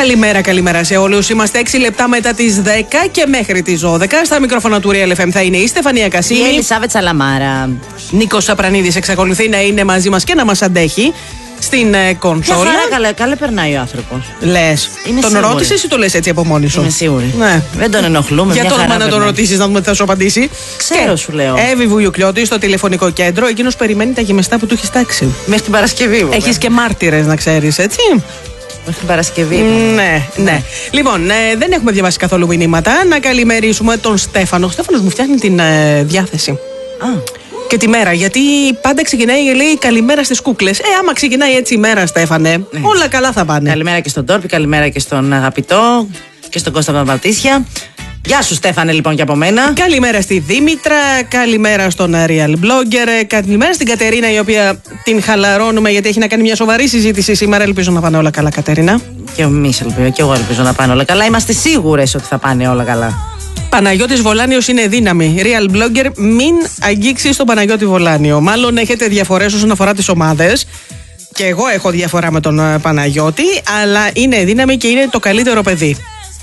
Καλημέρα σε όλους. Είμαστε 6 λεπτά μετά τις 10 και μέχρι τις 12. Στα μικρόφωνα του Real FM θα είναι η Στεφανία Κασίμη. Η Ελισάβετ Σαλαμάρα. Νίκος Σαπρανίδης εξακολουθεί να είναι μαζί μας και να μας αντέχει στην κονσόλα. Καλά περνάει ο άνθρωπος. Λες. Τον ρώτησες ή το λες έτσι από μόνη σου? Είμαι σίγουρη. Ναι. Δεν τον ενοχλούμε. Για τόλμα να τον ρωτήσεις να δούμε τι θα σου απαντήσει. Ξέρω, και σου λέω. Εύη Βουγιουκλιώτη στο τηλεφωνικό κέντρο. Εκείνος περιμένει τα γεμιστά που του έχεις τάξει. Μέχρι την Παρασκευή. Έχεις και μάρτυρες, να ξέρεις, έτσι. Μέχρι την Παρασκευή. Ναι. Λοιπόν, δεν έχουμε διαβάσει καθόλου μηνύματα. Να καλημερίσουμε τον Στέφανο. Ο Στέφανος μου φτιάχνει την διάθεση. Και τη μέρα, γιατί πάντα ξεκινάει και λέει καλημέρα στις κούκλες. Άμα ξεκινάει έτσι η μέρα, Στέφανε, όλα καλά θα πάνε. Καλημέρα και στον Τόρπι, καλημέρα και στον Αγαπητό και στον Κώστα Παπατήσια. Γεια σου, Στέφανε, λοιπόν, και από μένα. Καλημέρα στη Δήμητρα, καλημέρα στον Real Blogger, καλημέρα στην Κατερίνα, η οποία την χαλαρώνουμε γιατί έχει να κάνει μια σοβαρή συζήτηση σήμερα. Ελπίζω να πάνε όλα καλά, Κατερίνα. Και εγώ ελπίζω να πάνε όλα καλά. Είμαστε σίγουρες ότι θα πάνε όλα καλά. Παναγιώτης Βολάνιος είναι δύναμη. Real Blogger, μην αγγίξει στον Παναγιώτη Βολάνιο. Μάλλον έχετε διαφορές όσον αφορά τις ομάδες. Και εγώ έχω διαφορά με τον Παναγιώτη, αλλά είναι δύναμη και είναι το καλύτερο παιδί.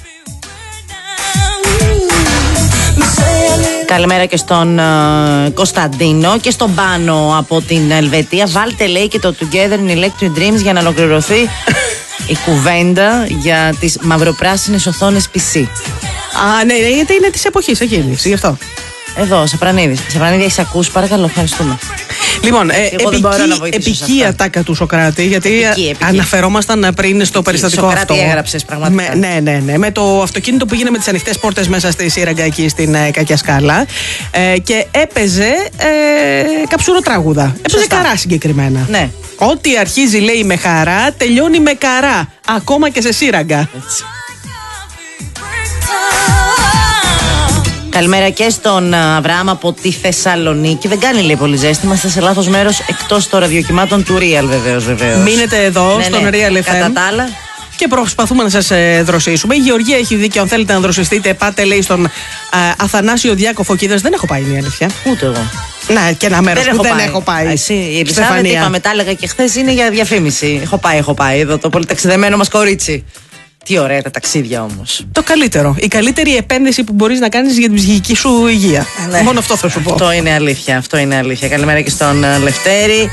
Καλημέρα και στον Κωνσταντίνο και στον Πάνο από την Ελβετία. Βάλτε, λέει, και το Together in Electric Dreams για να ολοκληρωθεί η κουβέντα για τις μαυροπράσινες οθόνες PC. Ναι, γιατί είναι της εποχής εκείνης, γι' αυτό. Εδώ, Σαπρανίδη, έχεις ακούσει, παρακαλώ, ευχαριστούμε. Λοιπόν, επική ατάκα του Σοκράτη, γιατί αναφερόμασταν πριν στο περιστατικό αυτό. Σοκράτη έγραψες πραγματικά. Ναι. Με το αυτοκίνητο που πήγαινε με τις ανοιχτές πόρτες μέσα στη σύραγγα εκεί στην Κακιά Σκάλα. Και έπαιζε καψουροτράγουδα. Έπαιζε καρά συγκεκριμένα. Ναι. Ό,τι αρχίζει, λέει, με χαρά, τελειώνει με καρά. Ακόμα και σε σύραγγα. Έτσι. Καλημέρα και στον Αβραάμ από τη Θεσσαλονίκη. Δεν κάνει, λέει, πολύ ζέστη. Είμαστε σε λάθος μέρος, εκτός των ραδιοκυμάτων του Real, βεβαίως. Μείνετε εδώ, στον Real FM. Κατά τα άλλα. Και προσπαθούμε να σας δροσίσουμε. Η Γεωργία έχει δίκιο. Αν θέλετε να δροσιστείτε, πάτε, λέει, στον Αθανάσιο Διάκο Φωκίδας. Δεν έχω πάει, είναι η αλήθεια. Ούτε εγώ. Να, και ένα μέρος που δεν έχω πάει. Εσύ, η Ελισάβετ, είπαμε, τα έλεγα και χθες, είναι για διαφήμιση. Έχω πάει εδώ το πολυταξιδεμένο μας κορίτσι. Τι ωραία τα ταξίδια όμως. Το καλύτερο. Η καλύτερη επένδυση που μπορείς να κάνεις για την ψυχική σου υγεία. Ναι. Μόνο αυτό θα σου πω. Αυτό είναι αλήθεια. Καλημέρα και στον Λευτέρη.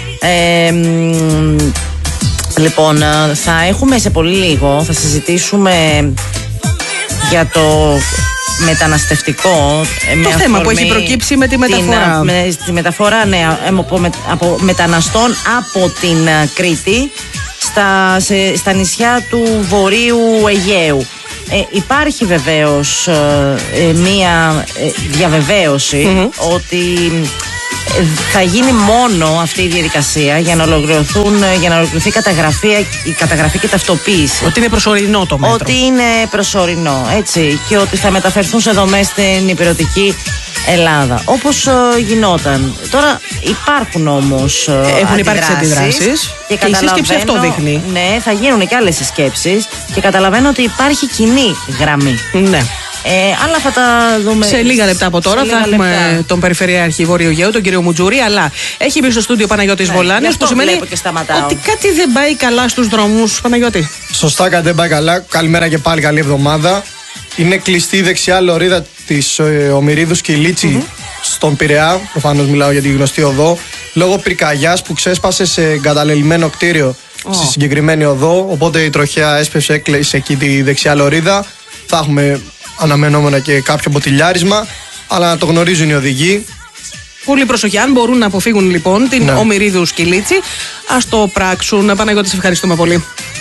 Λοιπόν, θα έχουμε σε πολύ λίγο, θα συζητήσουμε για το μεταναστευτικό. Το θέμα που έχει προκύψει με τη μεταφορά. Τη μεταφορά, ναι, από μεταναστών από την Κρήτη στα νησιά του Βορείου Αιγαίου. Υπάρχει βεβαίως μία διαβεβαίωση ότι θα γίνει μόνο αυτή η διαδικασία για να ολοκληρωθεί η καταγραφή και ταυτοποίηση. Ότι είναι προσωρινό το μέτρο. Ότι είναι προσωρινό, έτσι. Και ότι θα μεταφερθούν σε δομές στην υπηρετική Ελλάδα. Όπως γινόταν. Τώρα υπάρχουν όμως έχουν υπάρξει αντιδράσεις. Και η σύσκεψη αυτό δείχνει. Ναι, θα γίνουν και άλλες συσκέψεις. Και καταλαβαίνω ότι υπάρχει κοινή γραμμή. Ναι. Αλλά θα τα δούμε σε λίγα λεπτά από τώρα. Θα έχουμε τον Περιφερειάρχη Βορείου Αιγαίου, τον κύριο Μουτζούρη. Αλλά έχει μπει στο στούντιο Παναγιώτης Βολάνιος, που σημαίνει ότι κάτι δεν πάει καλά στους δρόμους, Παναγιώτη. Σωστά, κάτι δεν πάει καλά. Καλημέρα και πάλι, καλή εβδομάδα. Είναι κλειστή η δεξιά λωρίδα της Ομηρίδου Σκυλίτσι στον Πειραιά. Προφανώς μιλάω για τη γνωστή οδό. Λόγω πυρκαγιάς που ξέσπασε σε εγκαταλελειμμένο κτίριο στη συγκεκριμένη οδό. Οπότε η τροχέα έσπευσε, έκλεισε εκεί τη δεξιά λωρίδα. Θα έχουμε αναμενόμενα και κάποιο μποτιλιάρισμα, αλλά να το γνωρίζουν οι οδηγοί. Πολύ προσοχή. Αν μπορούν να αποφύγουν, λοιπόν, την Ομηρίδου Σκυλίτσι, ας το πράξουν. Παναγιώτη, σε ευχαριστούμε πολύ.